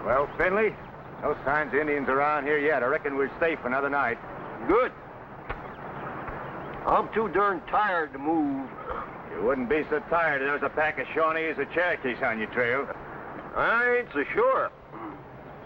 Well, Finley, no signs of Indians around here yet. I reckon we're safe another night. Good. I'm too darn tired to move. You wouldn't be so tired if there was a pack of Shawnees or Cherokees on your trail. I ain't so sure.